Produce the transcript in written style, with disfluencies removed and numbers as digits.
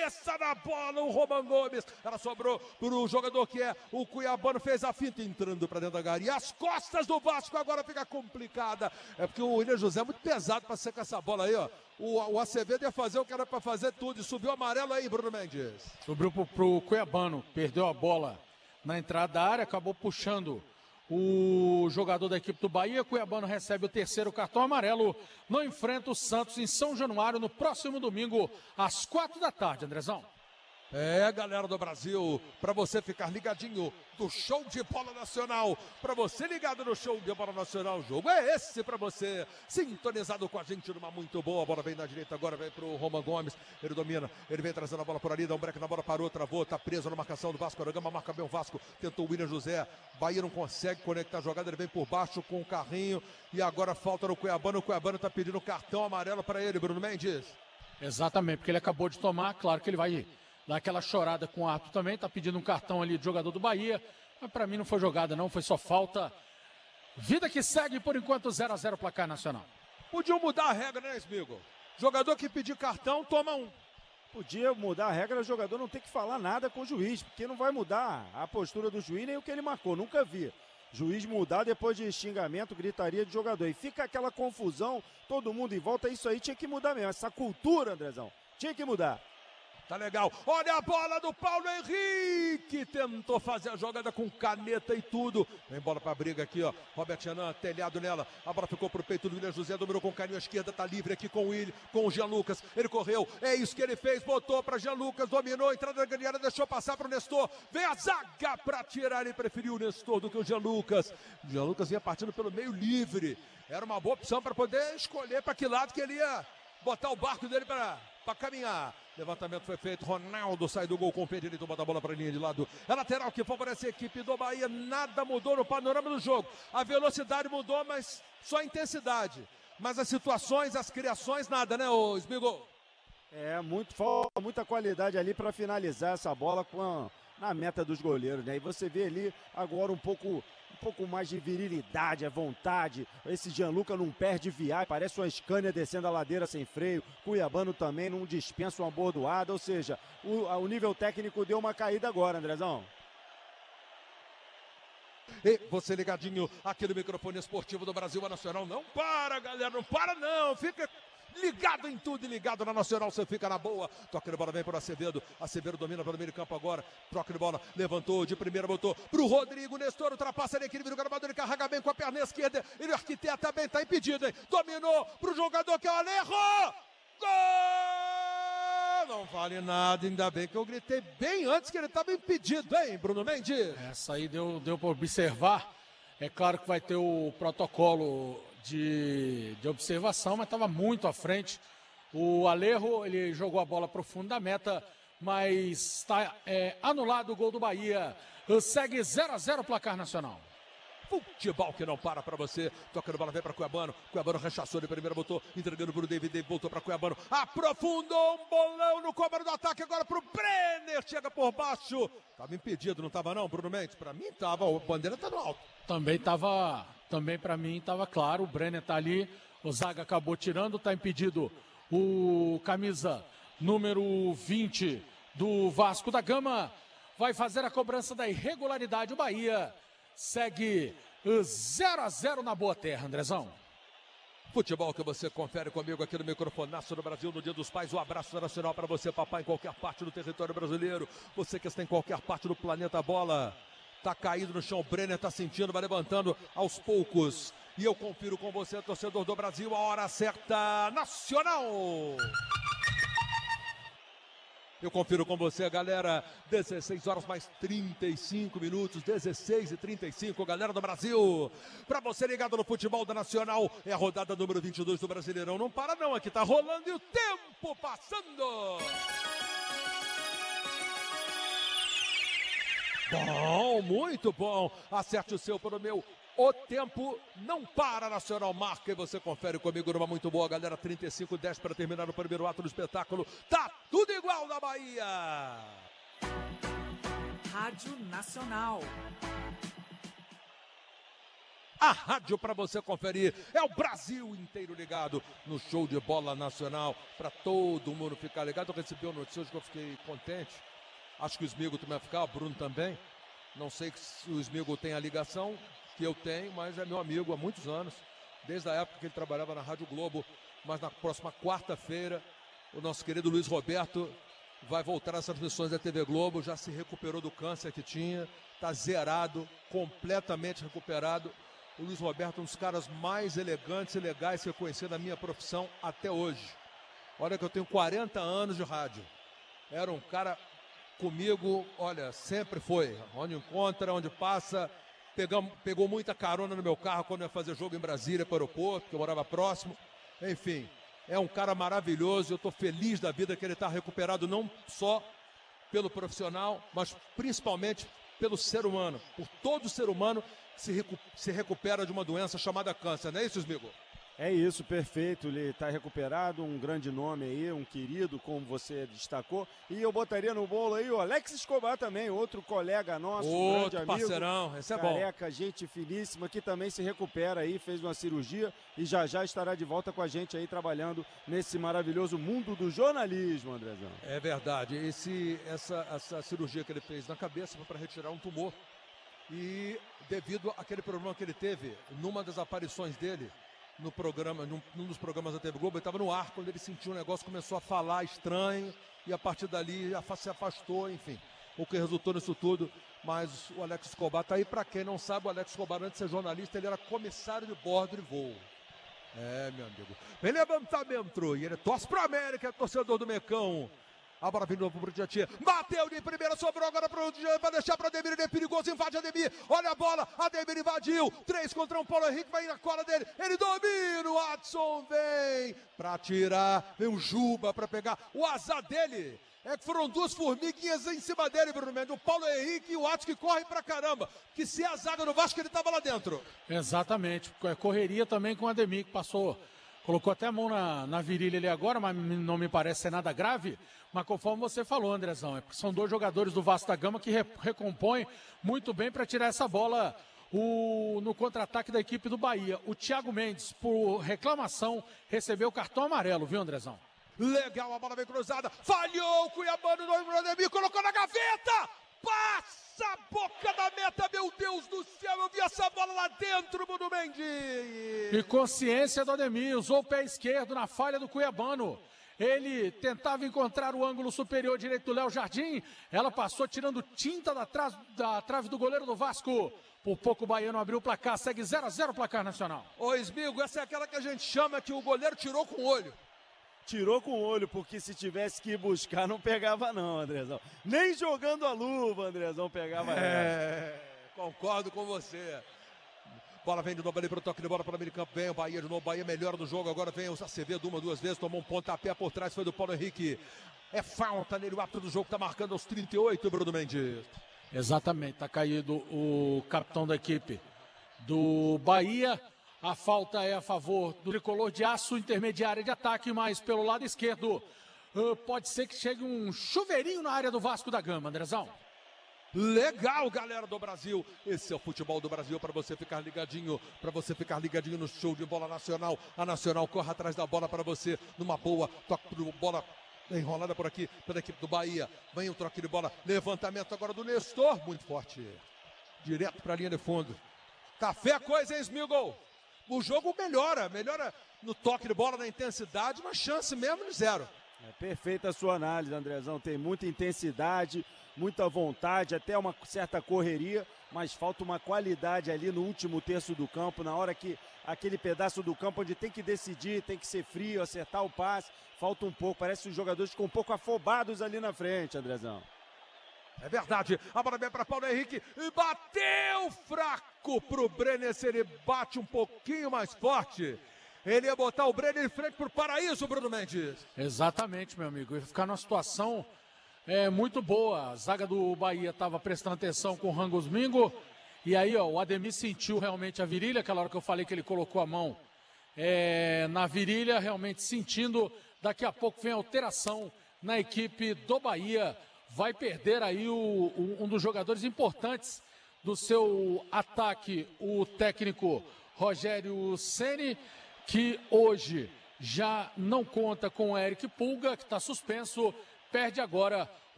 cabeça na bola o Roman Gomes. Ela sobrou pro jogador que é o cuiabano, fez a finta entrando para dentro da área. E as costas do Vasco agora fica complicada. É porque o William José é muito pesado para ser com essa bola aí, ó. O Acevedo ia fazer o que era para fazer tudo e subiu amarelo aí, Bruno Mendes. Subiu pro cuiabano, perdeu a bola na entrada da área, acabou puxando o jogador da equipe do Bahia. Cuiabano recebe o terceiro cartão amarelo. Não enfrenta o Santos em São Januário no próximo domingo, às 4 da tarde, Andrezão. É, galera do Brasil, para você ficar ligadinho do show de bola nacional, para você ligado no show de bola nacional, o jogo é esse para você, sintonizado com a gente numa muito boa, a bola vem na direita agora, vem pro Roman Gomes, ele domina, ele vem trazendo a bola por ali, dá um break na bola, parou, travou, tá preso na marcação do Vasco da Gama, marca bem o Vasco, tentou o William José, Bahia não consegue conectar a jogada, ele vem por baixo com o carrinho, e agora falta no Cuiabano, o Cuiabano tá pedindo cartão amarelo para ele, Bruno Mendes. Exatamente, porque ele acabou de tomar, claro que ele vai dar aquela chorada com o árbitro também, tá pedindo um cartão ali de jogador do Bahia, mas para mim não foi jogada não, foi só falta. Vida que segue, por enquanto 0-0 placar nacional. Podiam mudar a regra, né, Smigo? Jogador que pedir cartão, toma um. Podia mudar a regra, o jogador não tem que falar nada com o juiz, porque não vai mudar a postura do juiz nem o que ele marcou, nunca vi. Juiz mudar depois de xingamento, gritaria de jogador. E fica aquela confusão, todo mundo em volta, isso aí tinha que mudar mesmo. Essa cultura, Andrezão, tinha que mudar. Tá legal. Olha a bola do Paulo Henrique. Tentou fazer a jogada com caneta e tudo. Vem bola pra briga aqui, ó. Robert Renan, telhado nela. A bola ficou pro peito do William José. Dominou com carinho à esquerda. Tá livre aqui com o William, com o Jean Lucas. Ele correu. É isso que ele fez. Botou pra Jean Lucas. Dominou. Entrada na grande área. Deixou passar pro Nestor. Vem a zaga pra tirar. Ele preferiu o Nestor do que o Jean Lucas. O Jean Lucas ia partindo pelo meio livre. Era uma boa opção para poder escolher para que lado que ele ia botar o barco dele para caminhar. Levantamento foi feito, Ronaldo sai do gol com o pé direito, bota a bola para a linha de lado. É lateral que favorece a equipe do Bahia, nada mudou no panorama do jogo. A velocidade mudou, mas só a intensidade. Mas as situações, as criações, nada, né, ô Smigo? É, muita qualidade ali para finalizar essa bola na meta dos goleiros, né? E você vê ali agora um pouco mais de virilidade, a vontade. Esse Gianluca não perde viagem, parece uma Scania descendo a ladeira sem freio. Cuiabano também não dispensa uma bordoada, ou seja, o nível técnico deu uma caída agora, Andrezão. E você ligadinho aqui no microfone esportivo do Brasil Nacional. Não para, galera, não para não, fica ligado em tudo e ligado na Nacional, você fica na boa. Toca de bola, vem para o Acevedo. Acevedo domina pelo meio de campo agora. Troca de bola, levantou de primeira, botou pro Rodrigo. Nestor ultrapassa ele, equilíbrio do gramado, ele carrega bem com a perna esquerda. Ele arquiteta bem, tá impedido, hein? Dominou pro jogador que é o Alejo. Gol! Não vale nada, ainda bem que eu gritei bem antes que ele estava impedido, hein, Bruno Mendes? Essa aí deu para observar. É claro que vai ter o protocolo de observação, mas estava muito à frente. O Alejo, ele jogou a bola para o fundo da meta, mas está anulado o gol do Bahia. Segue 0-0 placar nacional. Futebol que não para você. Toca no bola, vem para Cuiabano. Cuiabano rechaçou de primeira, botou, entregando para o David. David voltou para Cuiabano. Aprofundou um bolão no comando do ataque. Agora para o Brenner. Chega por baixo. Tava impedido, não tava não, Bruno Mendes? Para mim tava. A bandeira tá no alto. Também para mim tava claro. O Brenner tá ali. O zaga acabou tirando. Tá impedido o camisa número 20 do Vasco da Gama. Vai fazer a cobrança da irregularidade. O Bahia segue 0-0 na Boa Terra, Andrezão. Futebol que você confere comigo aqui no Microfonaço do Brasil no Dia dos Pais. Um abraço nacional para você, papai, em qualquer parte do território brasileiro. Você que está em qualquer parte do planeta bola. Tá caído no chão, o Brenner tá sentindo, vai levantando aos poucos. E eu confiro com você, torcedor do Brasil, a hora certa, Nacional! Eu confiro com você, galera, 16 horas mais 35 minutos, 16h35, galera do Brasil. Pra você ligado no futebol da Nacional, é a rodada número 22 do Brasileirão. Não para não, aqui tá rolando e o tempo passando. Bom, muito bom. Acerte o seu para o meu. O tempo não para, Nacional marca e você confere comigo numa muito boa, galera. 35-10 para terminar o primeiro ato do espetáculo. Tá tudo igual na Bahia. Rádio Nacional. a rádio para você conferir. É o Brasil inteiro ligado no show de bola nacional, para todo mundo ficar ligado. Eu recebi uma notícia hoje que eu fiquei contente. Acho que o Smigo também vai ficar, o Bruno também. Não sei se o Smigo tem a ligação que eu tenho, mas é meu amigo há muitos anos, desde a época que ele trabalhava na Rádio Globo. Mas na próxima quarta-feira, o nosso querido Luiz Roberto vai voltar às transmissões da TV Globo, já se recuperou do câncer que tinha, está zerado, completamente recuperado. O Luiz Roberto é um dos caras mais elegantes e legais que eu conheci na minha profissão até hoje. Olha que eu tenho 40 anos de rádio. Era um cara comigo, olha, sempre foi. Onde encontra, onde passa, pegou muita carona no meu carro quando eu ia fazer jogo em Brasília para o aeroporto, porque eu morava próximo. Enfim, é um cara maravilhoso. Eu estou feliz da vida que ele está recuperado, não só pelo profissional, mas principalmente pelo ser humano, por todo ser humano que se recupera de uma doença chamada câncer, não é isso, Smigo? É isso, perfeito, ele está recuperado, um grande nome aí, um querido, como você destacou, e eu botaria no bolo aí o Alex Escobar também, outro colega nosso, outro grande amigo, parceirão, esse é careca, bom. gente finíssima, que também se recupera aí, fez uma cirurgia e já estará de volta com a gente aí, trabalhando nesse maravilhoso mundo do jornalismo, Andrezão. É verdade, essa cirurgia que ele fez na cabeça foi para retirar um tumor, e devido àquele problema que ele teve, numa das aparições dele, no programa, num dos programas da TV Globo, ele estava no ar, quando ele sentiu um negócio, começou a falar estranho, e a partir dali se afastou, enfim. O que resultou nisso tudo, mas o Alex Escobar está aí. Para quem não sabe, o Alex Escobar, antes de ser jornalista, ele era comissário de bordo de voo. É, meu amigo. Vem levantamento, e ele torce para a América, é torcedor do Mecão. A bola vem de novo pro Tietchan. Bateu de primeira, sobrou agora pro Jean, vai deixar para Ademir, ele é perigoso, invade Ademir. Olha a bola, Ademir invadiu. 3 contra 1, Paulo Henrique vai na cola dele. Ele domina, o Adson vem para tirar. Vem o Juba para pegar. O azar dele é que foram 2 formiguinhas em cima dele, Bruno Mendes. O Paulo Henrique e o Adson que correm pra caramba. Que se a zaga do Vasco, ele tava lá dentro. Exatamente. Correria também com o Ademir, que colocou até a mão na virilha ali agora, mas não me parece ser nada grave. Mas conforme você falou, Andrezão, são 2 jogadores do Vasco da Gama que recompõem muito bem para tirar essa bola no contra-ataque da equipe do Bahia. O Thiago Mendes, por reclamação, recebeu o cartão amarelo, viu, Andrezão? Legal, a bola vem cruzada. Falhou o Cuiabano do Ademir, colocou na gaveta. Passa a boca da meta, meu Deus do céu, eu vi essa bola lá dentro, Bruno Mendes. E consciência do Ademir, usou o pé esquerdo na falha do Cuiabano. Ele tentava encontrar o ângulo superior direito do Léo Jardim. Ela passou tirando tinta da trave do goleiro do Vasco. Por pouco o baiano abriu o placar, segue 0-0 o placar nacional. Ô, Smigo, essa é aquela que a gente chama que o goleiro tirou com o olho. Tirou com o olho, porque se tivesse que ir buscar, não pegava não, Andrezão. Nem jogando a luva, Andrezão, pegava essa. Concordo com você. Bola vem de novo ali pro toque de bola para o meio campo. Vem o Bahia de novo, Bahia melhora do jogo. Agora vem o Acevedo 1, 2 vezes, tomou um pontapé por trás, foi do Paulo Henrique. É falta nele, o árbitro do jogo está marcando aos 38, Bruno Mendes. Exatamente, está caído o capitão da equipe do Bahia. A falta é a favor do tricolor de aço, intermediária de ataque, mas pelo lado esquerdo pode ser que chegue um chuveirinho na área do Vasco da Gama, Andrezão. Legal, galera do Brasil. Esse é o futebol do Brasil para você ficar ligadinho, no show de bola nacional. A Nacional corre atrás da bola para você numa boa, toque de bola enrolada por aqui pela equipe do Bahia. Vem o troque de bola, levantamento agora do Nestor, muito forte. Direto para a linha de fundo. Café coisa, hein, Smigo? O jogo melhora no toque de bola, na intensidade, mas chance mesmo de 0. É perfeita a sua análise, Andrezão. Tem muita intensidade, muita vontade, até uma certa correria, mas falta uma qualidade ali no último terço do campo, na hora que aquele pedaço do campo onde tem que decidir, tem que ser frio, acertar o passe, falta um pouco. Parece que os jogadores ficam um pouco afobados ali na frente, Andrezão. É verdade, a bola vem para Paulo Henrique e bateu fraco pro Brenner, se ele bate um pouquinho mais forte. Ele ia botar o Brenner em frente pro Paraíso, Bruno Mendes. Exatamente, meu amigo, ia ficar numa situação muito boa. A zaga do Bahia estava prestando atenção com o Rangos Mingo, e aí o Ademir sentiu realmente a virilha, aquela hora que eu falei que ele colocou a mão na virilha, realmente sentindo. Daqui a pouco vem alteração na equipe do Bahia. Vai perder aí um dos jogadores importantes do seu ataque, o técnico Rogério Ceni, que hoje já não conta com o Eric Pulga, que está suspenso, perde agora